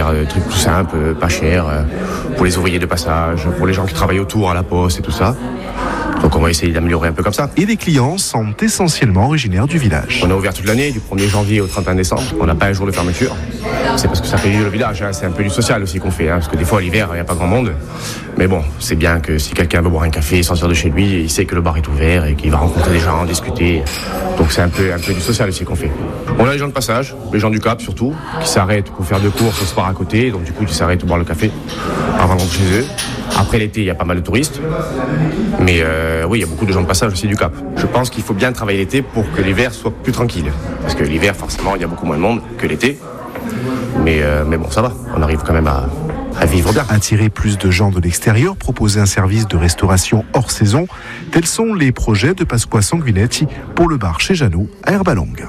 faire des trucs tout simples, pas chers, pour les ouvriers de passage, pour les gens qui travaillent autour à la poste et tout ça. Donc on va essayer d'améliorer un peu comme ça. Et les clients sont essentiellement originaires du village. On est ouvert toute l'année, du 1er janvier au 31 décembre. On n'a pas un jour de fermeture. C'est parce que ça fait vivre le village, hein. C'est un peu du social aussi qu'on fait, parce que des fois l'hiver, il n'y a pas grand monde. Mais bon, c'est bien que si quelqu'un veut boire un café, sortir de chez lui, il sait que le bar est ouvert et qu'il va rencontrer des gens, discuter. Donc c'est un peu du social aussi qu'on fait. On a les gens de passage, les gens du Cap surtout, qui s'arrêtent pour faire 2 courses au sport à côté. Donc du coup, ils s'arrêtent pour boire le café avant de rentrer chez eux. Après l'été, il y a pas mal de touristes. Mais oui, il y a beaucoup de gens de passage aussi du Cap. Je pense qu'il faut bien travailler l'été pour que l'hiver soit plus tranquille. Parce que l'hiver, forcément, il y a beaucoup moins de monde que l'été. Mais bon, ça va. On arrive quand même à vivre bien. Attirer plus de gens de l'extérieur, proposer un service de restauration hors saison, tels sont les projets de Pasqua Sanguinetti pour le bar chez Jeannot à Herbalongue.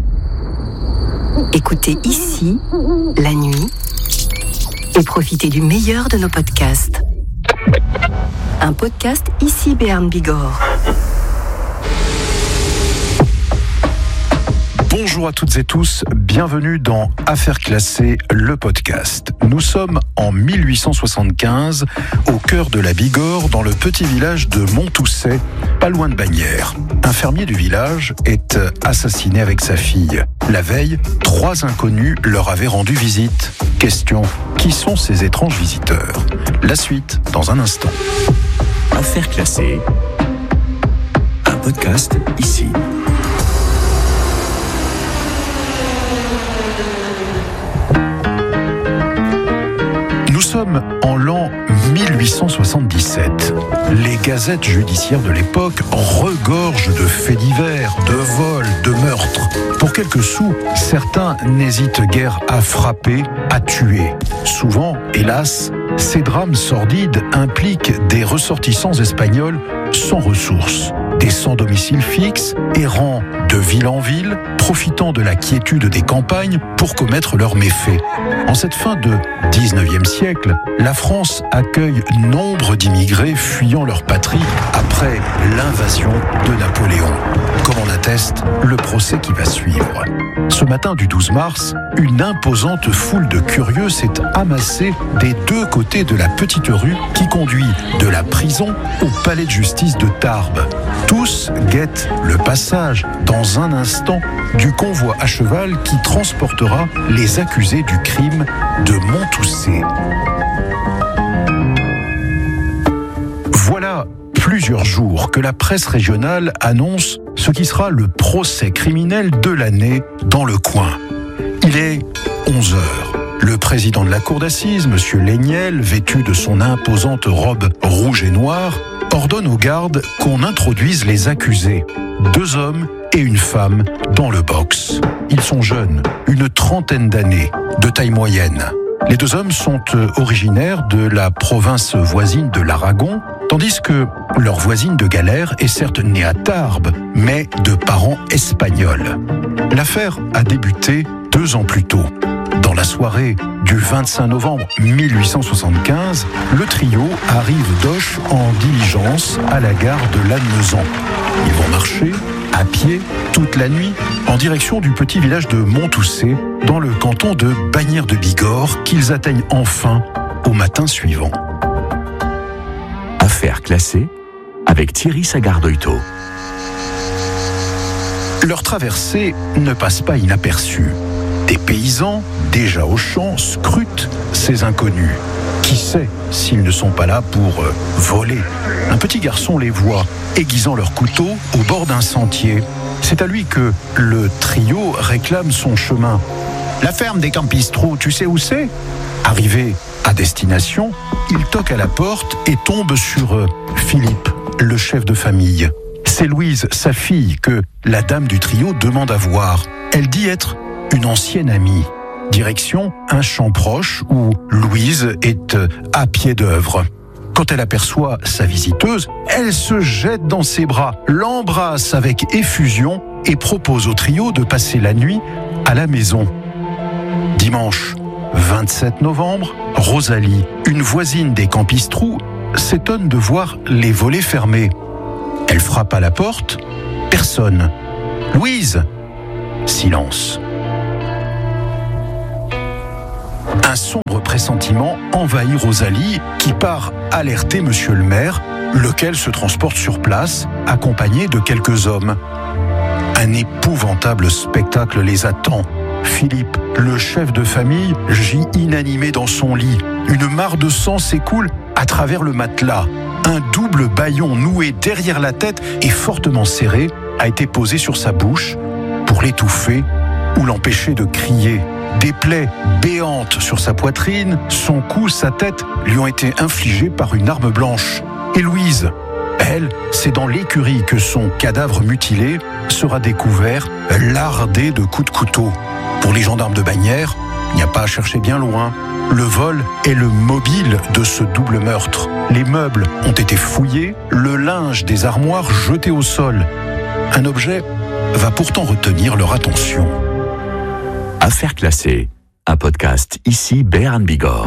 Écoutez ici, la nuit, et profitez du meilleur de nos podcasts. Un podcast ici Béarn Bigorre. Bonjour à toutes et tous, bienvenue dans Affaires classées, le podcast. Nous sommes en 1875, au cœur de la Bigorre, dans le petit village de Monthousset, pas loin de Bagnères. Un fermier du village est assassiné avec sa fille. La veille, 3 inconnus leur avaient rendu visite. Question, qui sont ces étranges visiteurs ? La suite, dans un instant. Affaires classées, un podcast ici. Nous sommes en l'an 1877. Les gazettes judiciaires de l'époque regorgent de faits divers, de vols, de meurtres. Pour quelques sous, certains n'hésitent guère à frapper, à tuer. Souvent, hélas, ces drames sordides impliquent des ressortissants espagnols sans ressources, des sans domicile fixe, errant de ville en ville, profitant de la quiétude des campagnes pour commettre leurs méfaits. En cette fin de 19e siècle, la France accueille nombre d'immigrés fuyant leur patrie après l'invasion de Napoléon, comme en atteste le procès qui va suivre. Ce matin du 12 mars, une imposante foule de curieux s'est amassée des 2 côtés de la petite rue qui conduit de la prison au palais de justice de Tarbes. Tous guettent le passage dans un instant du convoi à cheval qui transportera les accusés du crime de Monthousset. Voilà plusieurs jours que la presse régionale annonce ce qui sera le procès criminel de l'année dans le coin. Il est 11h. Le président de la cour d'assises, M. Léniel, vêtu de son imposante robe rouge et noire, ordonne aux gardes qu'on introduise les accusés, 2 hommes et une femme, dans le box. Ils sont jeunes, une trentaine d'années, de taille moyenne. Les 2 hommes sont originaires de la province voisine de l'Aragon, tandis que leur voisine de galère est certes née à Tarbes, mais de parents espagnols. L'affaire a débuté 2 ans plus tôt. Dans la soirée du 25 novembre 1875, le trio arrive d'Auch en diligence à la gare de Lannemezan. Ils vont marcher à pied toute la nuit en direction du petit village de Monthousset, dans le canton de Bagnères de Bigorre, qu'ils atteignent enfin au matin suivant. Affaires classées avec Thierry Sagardoito. Leur traversée ne passe pas inaperçue. Des paysans, déjà au champ, scrutent ces inconnus. Qui sait s'ils ne sont pas là pour voler ? Un petit garçon les voit, aiguisant leur couteau au bord d'un sentier. C'est à lui que le trio réclame son chemin. La ferme des Campistrous, tu sais où c'est ? Arrivé à destination, il toque à la porte et tombe sur Philippe, le chef de famille. C'est Louise, sa fille, que la dame du trio demande à voir. Elle dit être une ancienne amie. Direction un champ proche où Louise est à pied d'œuvre. Quand elle aperçoit sa visiteuse, elle se jette dans ses bras, l'embrasse avec effusion et propose au trio de passer la nuit à la maison. Dimanche 27 novembre, Rosalie, une voisine des Campistrous, s'étonne de voir les volets fermés. Elle frappe à la porte, personne. Louise, silence. Un sombre pressentiment envahit Rosalie, qui part alerter monsieur le maire, lequel se transporte sur place, accompagné de quelques hommes. Un épouvantable spectacle les attend. Philippe, le chef de famille, gît inanimé dans son lit. Une mare de sang s'écoule à travers le matelas. Un double bâillon noué derrière la tête et fortement serré a été posé sur sa bouche pour l'étouffer ou l'empêcher de crier. Des plaies béantes sur sa poitrine, son cou, sa tête lui ont été infligées par une arme blanche. Et Louise, elle, c'est dans l'écurie que son cadavre mutilé sera découvert, lardé de coups de couteau. Pour les gendarmes de Bagnères, il n'y a pas à chercher bien loin. Le vol est le mobile de ce double meurtre. Les meubles ont été fouillés, le linge des armoires jeté au sol. Un objet va pourtant retenir leur attention. Affaires classées, un podcast ici Béarn Bigorre.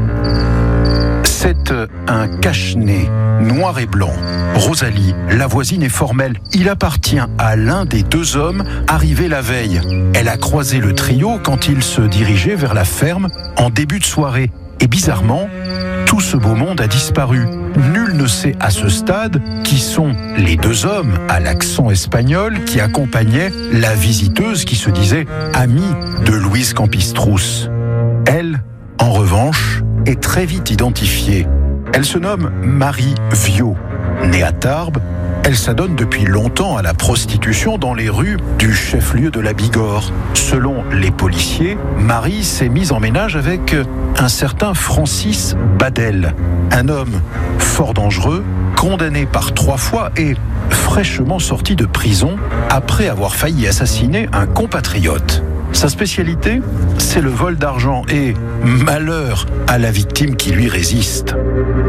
C'est un cache-nez noir et blanc. Rosalie, la voisine, est formelle. Il appartient à l'un des deux hommes arrivés la veille. Elle a croisé le trio quand ils se dirigeaient vers la ferme en début de soirée. Et bizarrement, tout ce beau monde a disparu. Nul ne sait à ce stade qui sont les deux hommes à l'accent espagnol qui accompagnaient la visiteuse qui se disait amie de Louise Campistrousse. Elle, en revanche, est très vite identifiée. Elle se nomme Marie Viau. Née à Tarbes, elle s'adonne depuis longtemps à la prostitution dans les rues du chef-lieu de la Bigorre. Selon les policiers, Marie s'est mise en ménage avec un certain Francis Badel, un homme fort dangereux, condamné par 3 fois et fraîchement sorti de prison après avoir failli assassiner un compatriote. Sa spécialité, c'est le vol d'argent et malheur à la victime qui lui résiste.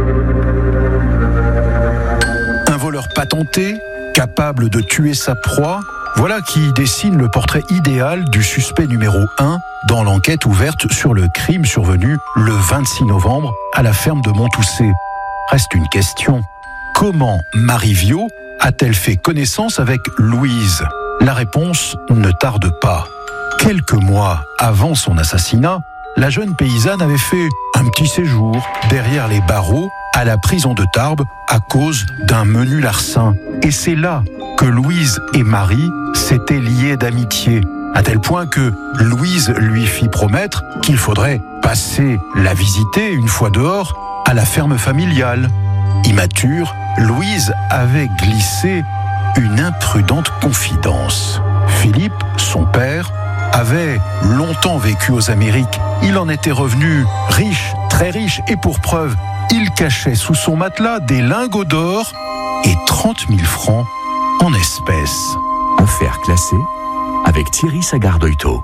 Un voleur patenté, capable de tuer sa proie, voilà qui dessine le portrait idéal du suspect numéro 1 dans l'enquête ouverte sur le crime survenu le 26 novembre à la ferme de Montoussé. Reste une question. Comment Marie Viau a-t-elle fait connaissance avec Louise ? La réponse ne tarde pas. Quelques mois avant son assassinat, la jeune paysanne avait fait un petit séjour derrière les barreaux à la prison de Tarbes à cause d'un menu larcin. Et c'est là que Louise et Marie s'étaient liées d'amitié, à tel point que Louise lui fit promettre qu'il faudrait passer la visiter une fois dehors à la ferme familiale. Immature, Louise avait glissé une imprudente confidence. Philippe, son père, avait longtemps vécu aux Amériques. Il en était revenu riche, très riche, et pour preuve, il cachait sous son matelas des lingots d'or et 30 000 francs en espèces. Affaires classées avec Thierry Sagardoito.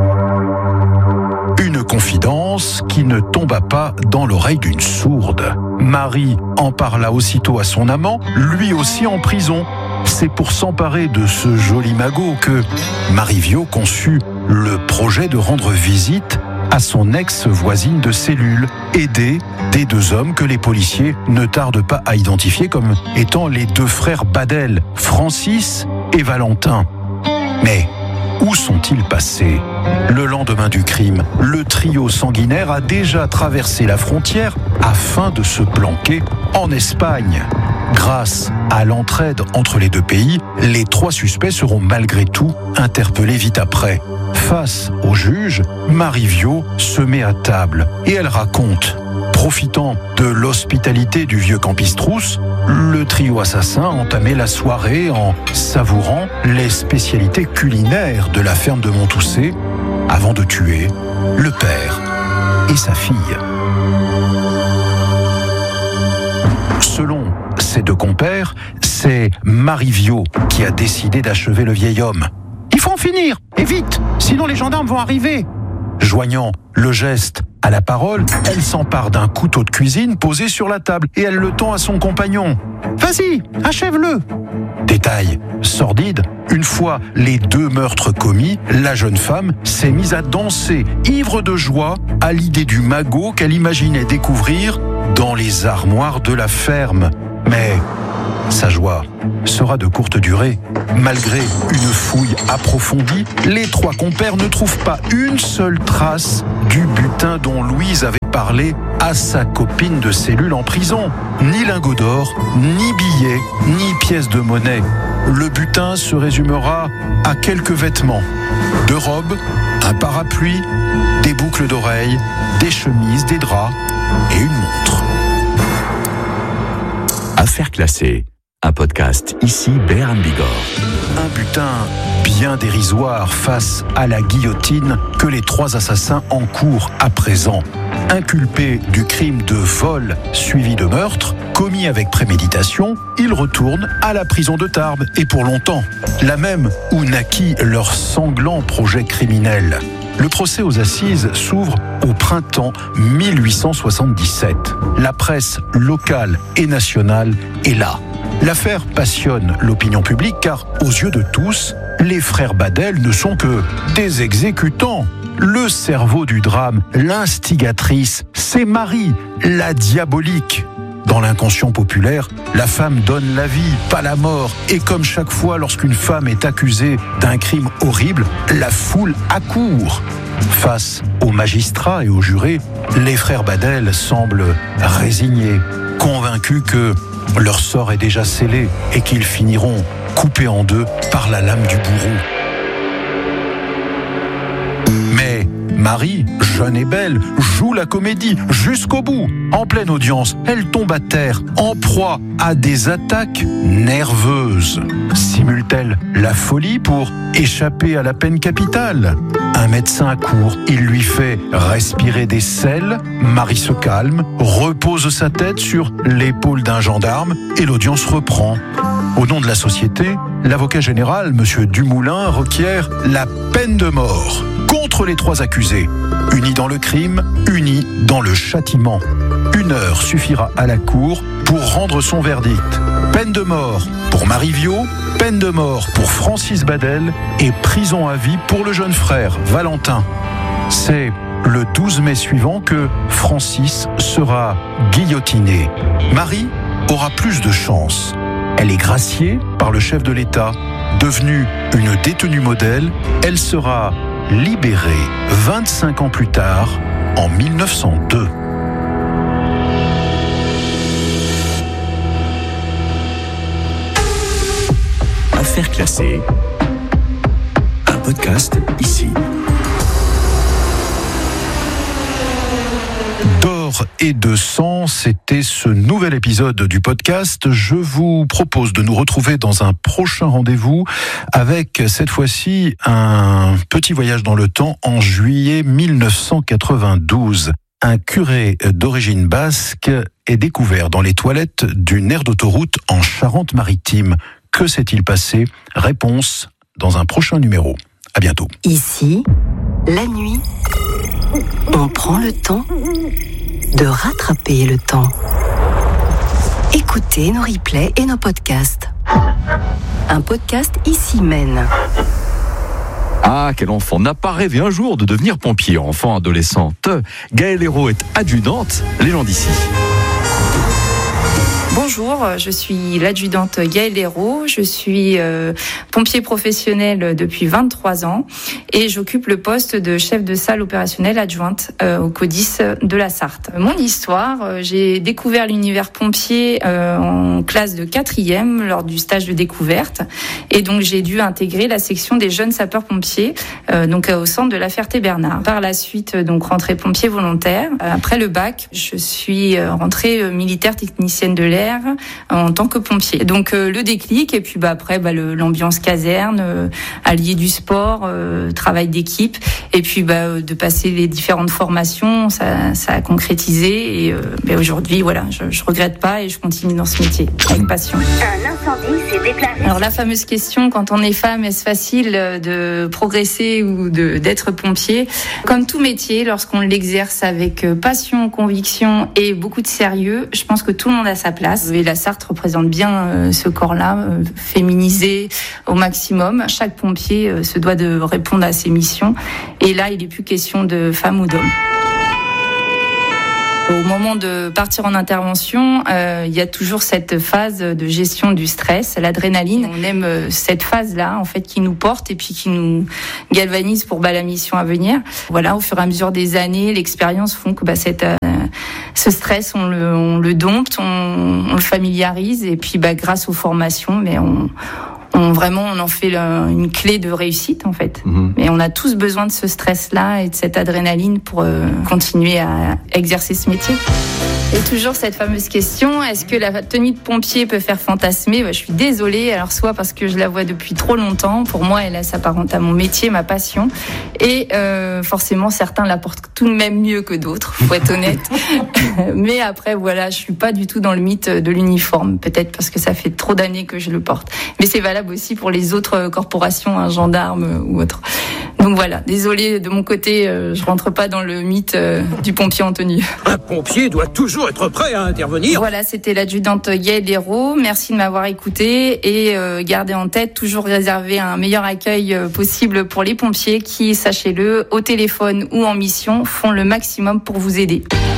Une confidence qui ne tomba pas dans l'oreille d'une sourde. Marie en parla aussitôt à son amant, lui aussi en prison. C'est pour s'emparer de ce joli magot que Marie Viau conçut le projet de rendre visite à son ex-voisine de cellule, aidée des deux hommes que les policiers ne tardent pas à identifier comme étant les deux frères Badel, Francis et Valentin. Mais où sont-ils passés ? Le lendemain du crime, le trio sanguinaire a déjà traversé la frontière afin de se planquer en Espagne. Grâce à l'entraide entre les deux pays, les 3 suspects seront malgré tout interpellés vite après. Face au juge, Marie Viau se met à table et elle raconte. Profitant de l'hospitalité du vieux Campistrousse, le trio assassin entamait la soirée en savourant les spécialités culinaires de la ferme de Montoussé avant de tuer le père et sa fille. Selon ses 2 compères, c'est Marie Viau qui a décidé d'achever le vieil homme. « Il faut en finir, et vite, sinon les gendarmes vont arriver !» Joignant le geste à la parole, elle s'empare d'un couteau de cuisine posé sur la table et elle le tend à son compagnon. « Vas-y, achève-le !» Détail sordide, une fois les 2 meurtres commis, la jeune femme s'est mise à danser, ivre de joie, à l'idée du magot qu'elle imaginait découvrir dans les armoires de la ferme. Mais sa joie sera de courte durée. Malgré une fouille approfondie, les 3 compères ne trouvent pas une seule trace du butin dont Louise avait parler à sa copine de cellule en prison. Ni lingots d'or, ni billets, ni pièces de monnaie. Le butin se résumera à quelques vêtements. 2 robes, un parapluie, des boucles d'oreilles, des chemises, des draps et une montre. Affaires classées, un podcast ici Béarn Bigorre. Un butin bien dérisoire face à la guillotine que les 3 assassins encourent à présent. Inculpés du crime de vol suivi de meurtre, commis avec préméditation, ils retournent à la prison de Tarbes et pour longtemps, la même où naquit leur sanglant projet criminel. Le procès aux assises s'ouvre au printemps 1877. La presse locale et nationale est là. L'affaire passionne l'opinion publique car, aux yeux de tous, les frères Badel ne sont que des exécutants. Le cerveau du drame, l'instigatrice, c'est Marie, la diabolique. Dans l'inconscient populaire, la femme donne la vie, pas la mort. Et comme chaque fois lorsqu'une femme est accusée d'un crime horrible, la foule accourt. Face aux magistrats et aux jurés, les frères Badel semblent résignés, convaincus que leur sort est déjà scellé et qu'ils finiront coupés en 2 par la lame du bourreau. Mais Marie, jeune et belle, joue la comédie jusqu'au bout. En pleine audience, elle tombe à terre, en proie à des attaques nerveuses. Simule-t-elle la folie pour échapper à la peine capitale ? Un médecin accourt, il lui fait respirer des sels. Marie se calme, repose sa tête sur l'épaule d'un gendarme et l'audience reprend. Au nom de la société, l'avocat général, M. Dumoulin, requiert la peine de mort contre les 3 accusés. Unis dans le crime, unis dans le châtiment. 1 heure suffira à la cour pour rendre son verdict. Peine de mort pour Marie Viau, peine de mort pour Francis Badel et prison à vie pour le jeune frère Valentin. C'est le 12 mai suivant que Francis sera guillotiné. Marie aura plus de chance. Elle est graciée par le chef de l'État. Devenue une détenue modèle, elle sera libérée 25 ans plus tard, en 1902. Affaires classées, un podcast ici. D'or et de sang, c'était ce nouvel épisode du podcast. Je vous propose de nous retrouver dans un prochain rendez-vous avec cette fois-ci un petit voyage dans le temps en juillet 1992. Un curé d'origine basque est découvert dans les toilettes d'une aire d'autoroute en Charente-Maritime. Que s'est-il passé ? Réponse dans un prochain numéro. À bientôt. Ici, la nuit, on prend le temps de rattraper le temps. Écoutez nos replays et nos podcasts. Un podcast ici mène. Ah, quel enfant n'a pas rêvé un jour de devenir pompier, enfant, adolescente. Gaëlle Hérault est adjudante, les gens d'ici. Bonjour, je suis l'adjudante Gaëlle Hérault, je suis pompier professionnel depuis 23 ans et j'occupe le poste de chef de salle opérationnelle adjointe au CODIS de la Sarthe. Mon histoire, j'ai découvert l'univers pompier en classe de 4e lors du stage de découverte et donc j'ai dû intégrer la section des jeunes sapeurs-pompiers donc au centre de la Ferté-Bernard. Par la suite, donc rentrée pompier volontaire. Après le bac, je suis rentrée militaire technicienne de l'air en tant que pompier. Donc le déclic et puis après l'ambiance caserne, allié du sport, travail d'équipe et puis de passer les différentes formations, ça a concrétisé et aujourd'hui voilà, je regrette pas et je continue dans ce métier avec passion. Un incendie s'est déclaré. Alors la fameuse question, quand on est femme, est-ce facile de progresser ou d'être pompier ? Comme tout métier, lorsqu'on l'exerce avec passion, conviction et beaucoup de sérieux, je pense que tout le monde a sa place. Et la Sarthe représente bien ce corps-là, féminisé au maximum. Chaque pompier se doit de répondre à ses missions. Et là, il n'est plus question de femme ou d'homme. Au moment de partir en intervention, il y a toujours cette phase de gestion du stress, l'adrénaline. On aime cette phase-là, en fait, qui nous porte et puis qui nous galvanise pour la mission à venir. Voilà, au fur et à mesure des années, l'expérience font que cette ce stress, on le dompte, on le familiarise, et puis grâce aux formations, mais on en fait une clé de réussite en fait. Et on a tous besoin de ce stress-là et de cette adrénaline pour continuer à exercer ce métier. Et toujours cette fameuse question, est-ce que la tenue de pompier peut faire fantasmer ? Je suis désolée, alors soit parce que je la vois depuis trop longtemps, pour moi elle s'apparente à mon métier, ma passion, et forcément certains la portent tout de même mieux que d'autres, faut être honnête. Mais après voilà, je suis pas du tout dans le mythe de l'uniforme, peut-être parce que ça fait trop d'années que je le porte. Mais c'est valable aussi pour les autres corporations, gendarmes ou autres. Donc voilà, désolée de mon côté, je rentre pas dans le mythe du pompier en tenue. Un pompier doit toujours être prêt à intervenir. Voilà, c'était l'adjudante Yael Hérault. Merci de m'avoir écouté et gardez en tête, toujours réserver un meilleur accueil possible pour les pompiers qui, sachez-le, au téléphone ou en mission, font le maximum pour vous aider.